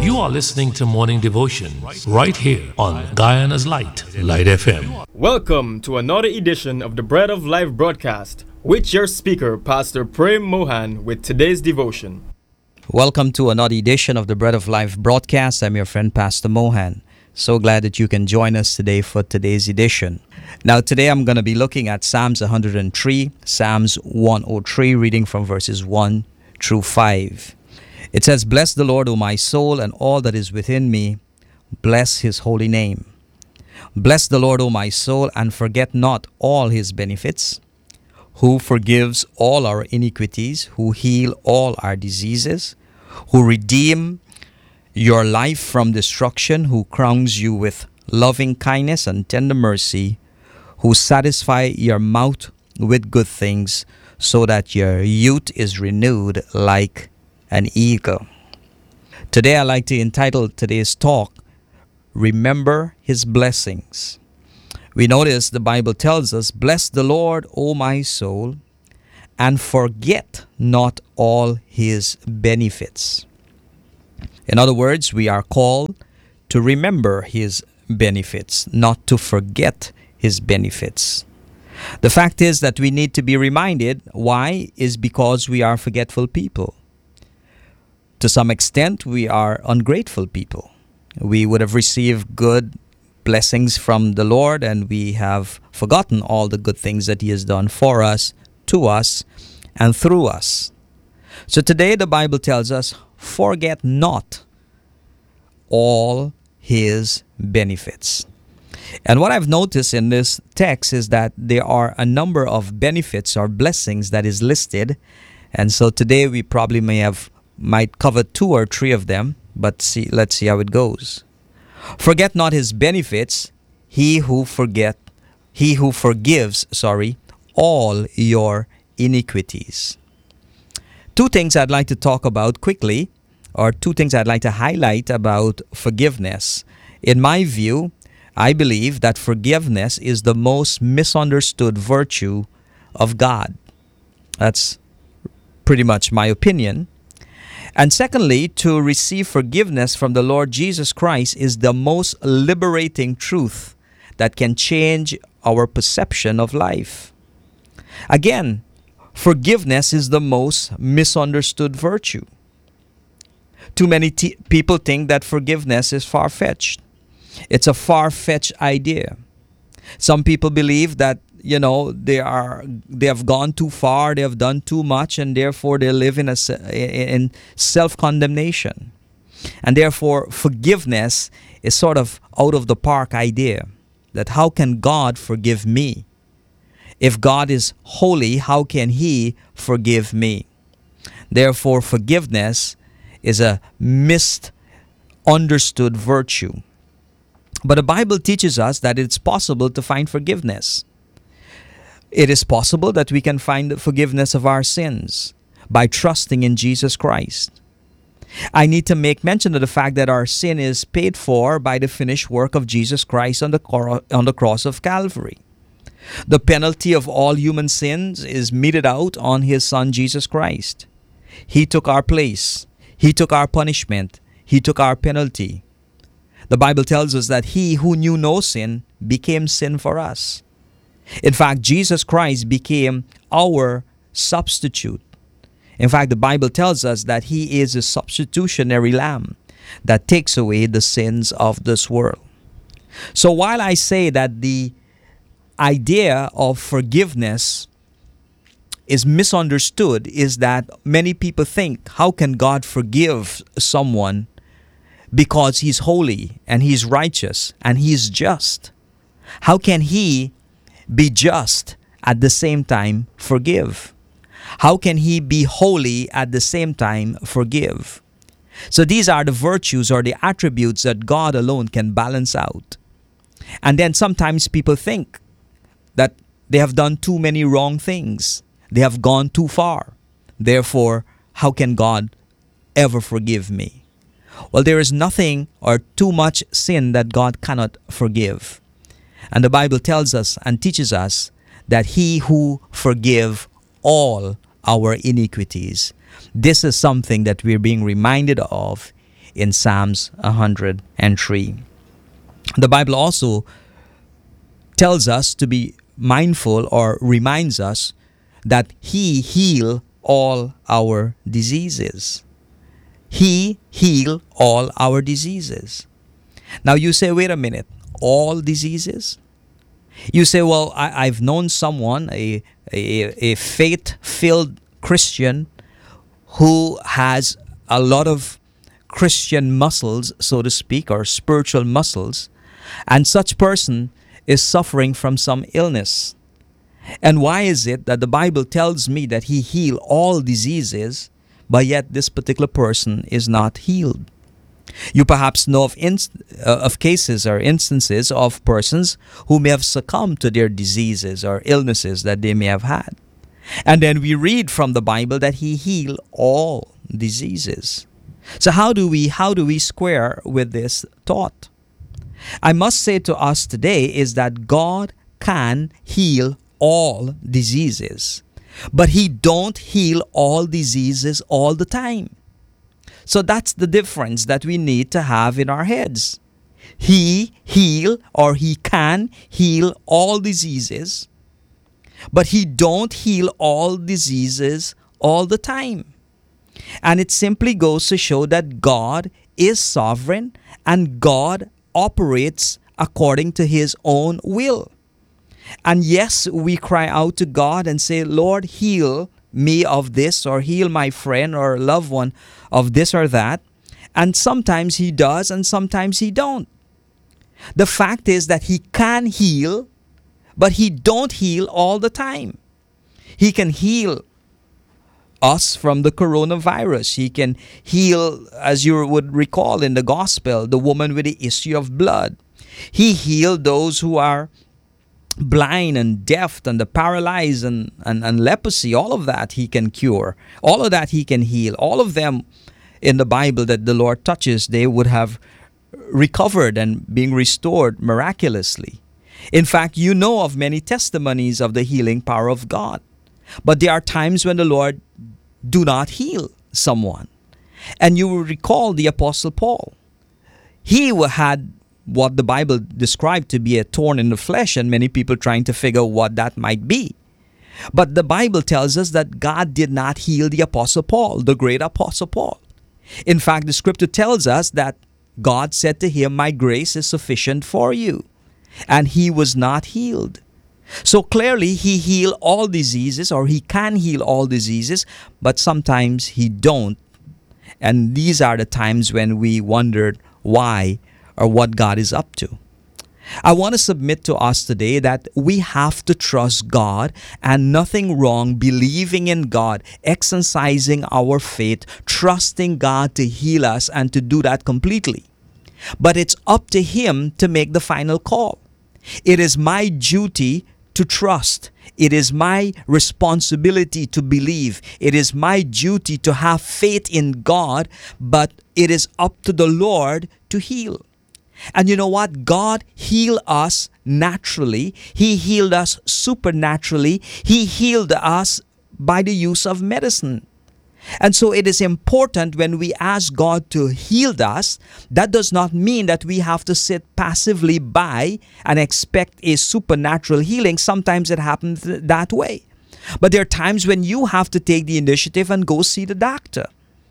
You are listening to Morning Devotion right here on Guyana's Light, Light FM. Welcome to another edition of the Bread of Life broadcast with your speaker, Pastor Prem Mohan, with today's devotion. Welcome to another edition of the Bread of Life broadcast. I'm your friend, Pastor Mohan. So glad that you can join us today for today's edition. Now, today I'm going to be looking at Psalms 103, Psalms 103, reading from verses 1 through 5. It says, "Bless the Lord, O my soul, and all that is within me. Bless his holy name. Bless the Lord, O my soul, and forget not all his benefits, who forgives all our iniquities, who heal all our diseases, who redeem your life from destruction, who crowns you with loving kindness and tender mercy, who satisfy your mouth with good things, so that your youth is renewed like an eagle." Today I like to entitle today's talk, "Remember His Blessings." We notice the Bible tells us, "Bless the Lord, O my soul, and forget not all His benefits." In other words, we are called to remember His benefits, not to forget His benefits. The fact is that we need to be reminded. Why? Is because we are forgetful people. To some extent, we are ungrateful people. We would have received good blessings from the Lord, and we have forgotten all the good things that He has done for us, to us, and through us. So today the Bible tells us, forget not all His benefits. And what I've noticed in this text is that there are a number of benefits or blessings that is listed. And so today we probably might cover 2 or 3 of them, but let's see how it goes. Forget not his benefits, he who forgives, all your iniquities. 2 things I'd like to talk about quickly, or 2 things I'd like to highlight about forgiveness. In my view, I believe that forgiveness is the most misunderstood virtue of God. That's pretty much my opinion. And secondly, to receive forgiveness from the Lord Jesus Christ is the most liberating truth that can change our perception of life. Again, forgiveness is the most misunderstood virtue. Too many people think that forgiveness is far-fetched. It's a far-fetched idea. Some people believe that they have gone too far, they have done too much, and therefore they live in self-condemnation. And therefore forgiveness is sort of out of the park idea. That how can God forgive me? If God is holy, how can He forgive me? Therefore forgiveness is a misunderstood virtue. But the Bible teaches us that it's possible to find forgiveness. It is possible that we can find the forgiveness of our sins by trusting in Jesus Christ. I need to make mention of the fact that our sin is paid for by the finished work of Jesus Christ on the cross of Calvary. The penalty of all human sins is meted out on His Son Jesus Christ. He took our place. He took our punishment. He took our penalty. The Bible tells us that He who knew no sin became sin for us. In fact, Jesus Christ became our substitute. In fact, the Bible tells us that He is a substitutionary lamb that takes away the sins of this world. So while I say that the idea of forgiveness is misunderstood, is that many people think, how can God forgive someone because He's holy and He's righteous and He's just? How can He be just at the same time forgive? How can He be holy at the same time forgive? So these are the virtues or the attributes that God alone can balance out. And then sometimes people think that they have done too many wrong things. They have gone too far. Therefore, how can God ever forgive me? Well, there is nothing or too much sin that God cannot forgive. And the Bible tells us and teaches us that He who forgives all our iniquities. This is something that we're being reminded of in Psalms 103. The Bible also tells us to be mindful, or reminds us that He heal all our diseases. He heal all our diseases. Now you say, wait a minute, all diseases? You say, well, I've known someone, a faith-filled Christian who has a lot of Christian muscles, so to speak, or spiritual muscles, and such person is suffering from some illness. And why is it that the Bible tells me that He heal all diseases, but yet this particular person is not healed? You perhaps know of cases or instances of persons who may have succumbed to their diseases or illnesses that they may have had. And then we read from the Bible that He heal all diseases. So how do we square with this thought? I must say to us today is that God can heal all diseases, but He don't heal all diseases all the time. So that's the difference that we need to have in our heads. He can heal all diseases, but He don't heal all diseases all the time. And it simply goes to show that God is sovereign and God operates according to His own will. And yes, we cry out to God and say, Lord, heal me of this, or heal my friend or loved one of this or that. And sometimes He does and sometimes He don't. The fact is that He can heal, but He don't heal all the time. He can heal us from the coronavirus. He can heal, as you would recall in the gospel, the woman with the issue of blood. He healed those who are blind and deaf and the paralyzed and leprosy. All of that He can cure. All of that He can heal. All of them in the Bible that the Lord touches, they would have recovered and being restored miraculously. In fact, you know of many testimonies of the healing power of God. But there are times when the Lord do not heal someone. And you will recall the Apostle Paul. He had what the Bible described to be a thorn in the flesh, and many people trying to figure what that might be. But the Bible tells us that God did not heal the Apostle Paul, the great Apostle Paul. In fact, the scripture tells us that God said to him, my grace is sufficient for you. And he was not healed. So clearly, He healed all diseases, or He can heal all diseases, but sometimes He don't. And these are the times when we wondered why or what God is up to. I want to submit to us today that we have to trust God, and nothing wrong believing in God, exercising our faith, trusting God to heal us and to do that completely. But it's up to Him to make the final call. It is my duty to trust. It is my responsibility to believe. It is my duty to have faith in God, but it is up to the Lord to heal. And you know what? God healed us naturally. He healed us supernaturally. He healed us by the use of medicine. And so it is important when we ask God to heal us, that does not mean that we have to sit passively by and expect a supernatural healing. Sometimes it happens that way. But there are times when you have to take the initiative and go see the doctor.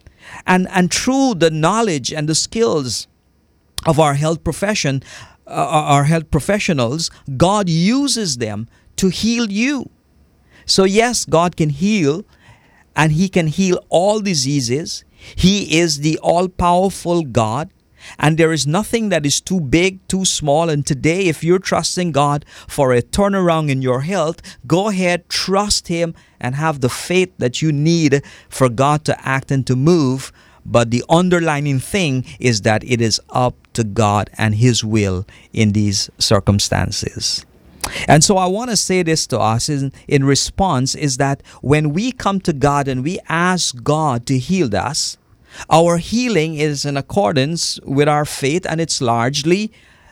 And through the knowledge and the skills of our health profession, our health professionals, God uses them to heal you. So yes, God can heal, and He can heal all diseases. He is the all-powerful God, and there is nothing that is too big, too small. And today, if you're trusting God for a turnaround in your health, go ahead, trust Him, and have the faith that you need for God to act and to move. But the underlining thing is that it is up to God and His will in these circumstances. And so I want to say this to us in response, is that when we come to God and we ask God to heal us, our healing is in accordance with our faith, and it's largely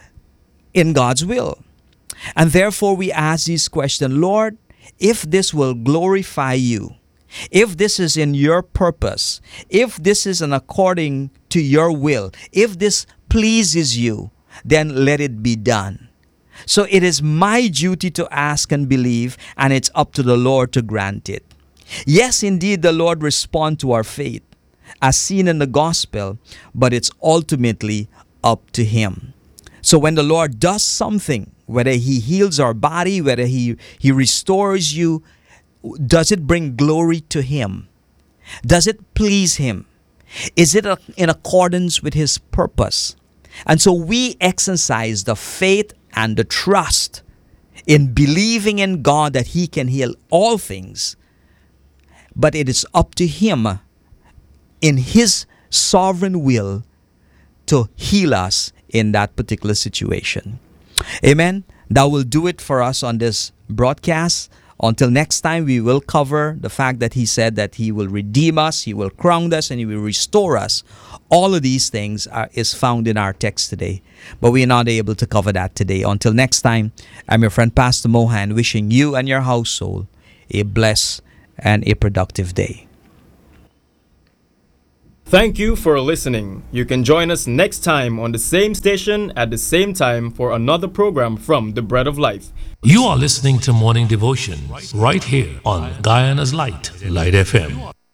in God's will. And therefore we ask this question, Lord, if this will glorify you, if this is in your purpose, if this is in according to your will, if this pleases you, then let it be done. So it is my duty to ask and believe, and it's up to the Lord to grant it. Yes, indeed, the Lord responds to our faith, as seen in the gospel, but it's ultimately up to Him. So when the Lord does something, whether He heals our body, whether He restores you, does it bring glory to Him? Does it please Him? Is it in accordance with His purpose? And so we exercise the faith and the trust in believing in God that He can heal all things. But it is up to Him in His sovereign will to heal us in that particular situation. Amen. That will do it for us on this broadcast. Until next time, we will cover the fact that He said that He will redeem us, He will crown us, and He will restore us. All of these things is found in our text today, but we are not able to cover that today. Until next time, I'm your friend Pastor Mohan, wishing you and your household a blessed and a productive day. Thank you for listening. You can join us next time on the same station at the same time for another program from the Bread of Life. You are listening to Morning Devotion right here on Guyana's Light, Light FM.